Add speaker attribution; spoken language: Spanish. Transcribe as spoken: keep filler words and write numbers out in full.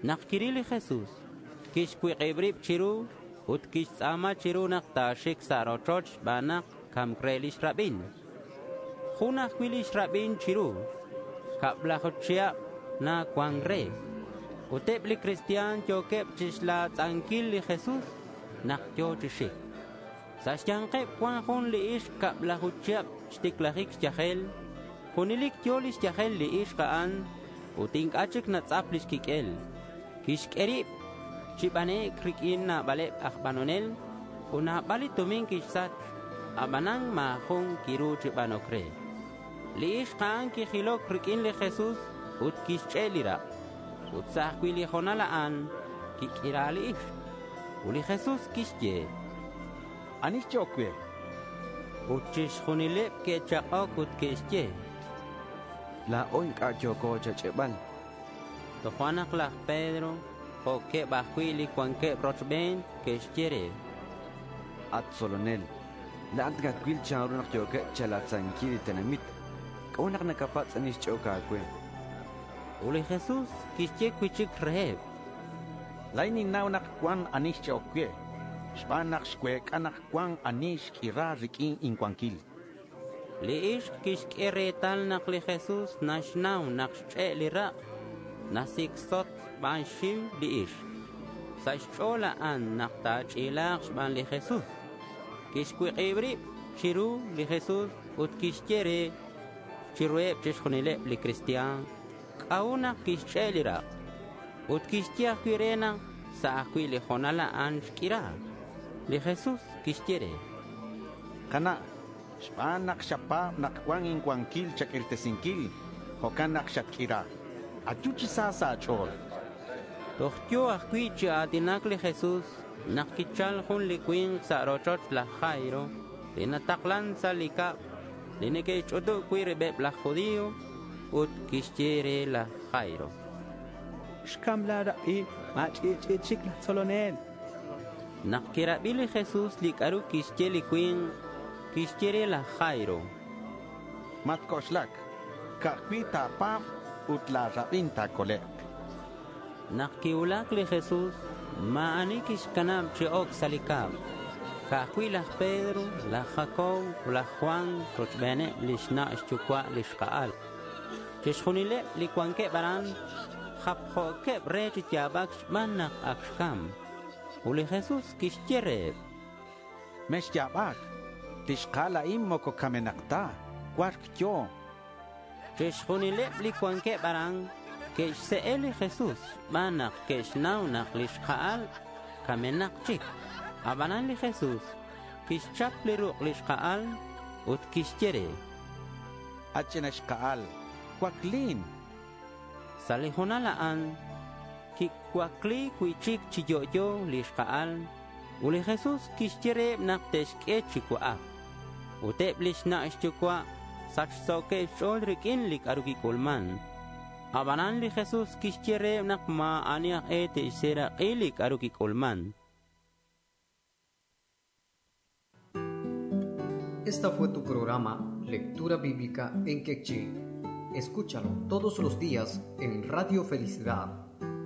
Speaker 1: Nakirili Jesús. Kish kwiqibrib chiru. Ut kish ama chiru nak tashik sarochoch banak kam krelish rabin. Hunak wilish rabin chiru. Kablahotchia na kwangre. Utepli Cristian chokep chisla tzankil li Jesús. Nak yo chishik. Sashyankep kwanjun li ish kablahotchiap shtiklahik yahel. Hunilik yolis yahel li ish kaan. Utink achik na tzaplis kikel. Kish kerib. Chibane krikin na balep akbanonel. Una balit tuming kishsat. Abanang mahong kiru chibanokre. Li ish kaan kihilok krikin li Jesus. Ut kish chelira. Ut sahkwili honalaan. Kikirali ish. Uli Jesus kish ye.
Speaker 2: Anis chokwe.
Speaker 1: Uchish hunilep ke chakok ut kish ye.
Speaker 3: La oink a choko chachebal.
Speaker 1: To Juanak la Pedro. O que bajuili cuanque brochben que quiere.
Speaker 3: At solonel. La antga kwil charunak choke chalatzankiri tenamit. Kaunak nakapats anis choka kwe.
Speaker 1: Uli Jesús kiche kuchik reheb.
Speaker 2: Laini naunak kwan anis chokwe. Spanak shkwek anak kwan anis kira rikin in kwankil.
Speaker 1: Li ish kish keretal nak li Jesús nashnau nak che li ra. Nasik sot ban shim li ish. Sashchola an nakta chilak ban li Jesús. Kish kwiqibri chiru li Jesús ut kish kere. Chirueb chishunile li Cristian. Kauna kish chelira. Ut kish tia kwirena sa akwi li honala an shkira. Li Jesús kish kere.
Speaker 2: Kana spanak shapa nak kwan in kwankil chakirtesinkil. Hokanak shakira. Achuchi sasa chol.
Speaker 1: Tohtyo akwi atinak li Jesús. Nakichal hun li queen sa rochot la Jairo. Linataklan sa likap. Linike chodo kwiribeb la judío. Ut kishtire la Jairo.
Speaker 4: Shkamla i machichik la solonel.
Speaker 1: Nakirabili Jesús li karu kishte li queen. Kishtire la Jairo.
Speaker 2: Matkoshlak. Kakwi tapam. Utla rabinta kolek.
Speaker 1: Nakiulak li Jesús. Maanikish kanab cheok salikab. Kakwi la Pedro, la Jacob, la Juan, rochbene lishna chukwa lishkaal. Cheshunile li kwanke baran. Japjoke brechit yabak manak akshkam. Uli Jesús kishtiere.
Speaker 2: Mesh yabak. Tishkala imoko kamenakta. Kwark yo.
Speaker 1: Cheshunile li kwanke barang. Kesh seeli Jesús. Manak kesh naunak lishkaal. Kamenak chik. Abanan li Jesús. Kish chap li ruk lishkaal. Ut kishtiere.
Speaker 2: Achenashkaal. Kwaklin.
Speaker 1: Salihunalaan. Kikwakli kwichik chiyoyo lishkaal. Uli Jesús kishtiere nak teshke chikwa. Utep lishna ishchukwa. Sachsoke sholrik inlik aruki kulman. Abanan li Jesús kishtiere nak ma aniak ete isera ilik aruki kulman.
Speaker 5: Esta fue tu programa Lectura Bíblica en Quechí. Escúchalo todos los días en Radio Felicidad